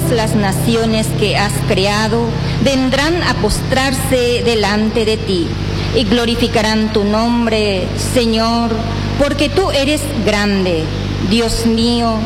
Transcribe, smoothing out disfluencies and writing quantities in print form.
las naciones que has creado vendrán a postrarse delante de ti y glorificarán tu nombre, Señor, porque tú eres grande, Dios mío,